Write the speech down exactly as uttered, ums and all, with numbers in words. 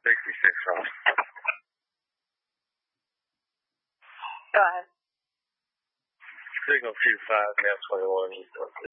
sixty-six off. Go ahead. Signal two five, now twenty-one.